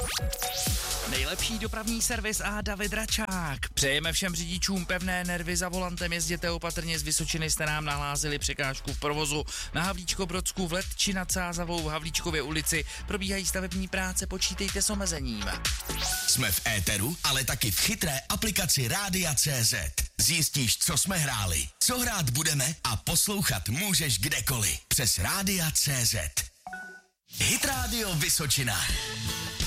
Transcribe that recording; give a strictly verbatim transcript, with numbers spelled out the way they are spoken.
Nejlepší dopravní servis a David Račák. Přejeme všem řidičům pevné nervy za volantem, jezděte opatrně, z Vysočiny jste nám nahlásili překážku v provozu. Na Havlíčko-Brodsku v Letči nad Sázavou v Havlíčkově ulici probíhají stavební práce, počítejte s omezením. Jsme v éteru, ale taky v chytré aplikaci Rádia tečka cé zet. Zjistíš, co jsme hráli, co hrát budeme a poslouchat můžeš kdekoliv přes Rádia tečka cé zet. Hit Radio Vysočina.